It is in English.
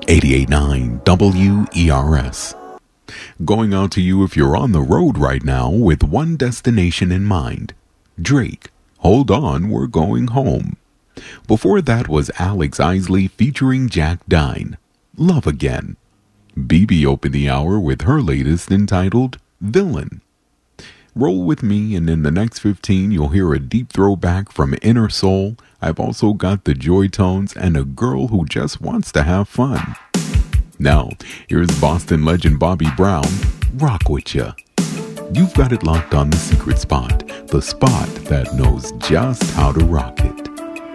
88.9 WERS. Going out to you if you're on the road right now with one destination in mind. Drake, Hold On, We're Going Home. Before that was Alex Isley featuring Jack Dine, Love Again. BB opened the hour with her latest entitled Villain. Roll with me, and in the next 15 you'll hear a deep throwback from Inner Soul. I've also got the Joy Tones and a girl who just wants to have fun. Now, here's Boston legend Bobby Brown, Rock With Ya. You've got it locked on the secret spot, the spot that knows just how to rock it.